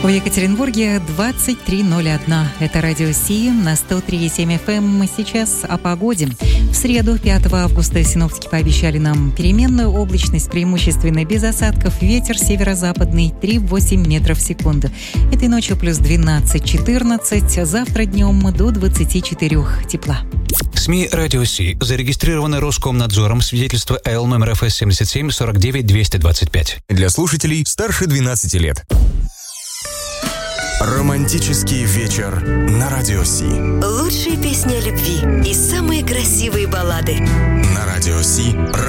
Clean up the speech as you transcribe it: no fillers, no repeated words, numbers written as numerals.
В Екатеринбурге 23:01. Это радио Си на 103,7 FM. Сейчас о погоде. В среду, 5 августа, синоптики пообещали нам переменную облачность, преимущественно без осадков. Ветер северо-западный 3,8 метров в секунду. Этой ночью плюс 12-14. Завтра днем до 24 тепла. СМИ «Радио Си» зарегистрированы Роскомнадзором. Свидетельство Л номер ФС 77 49 225. Для слушателей старше 12 лет. Романтический вечер на Радио Си. Лучшие песни о любви и самые красивые баллады. На Радио Си.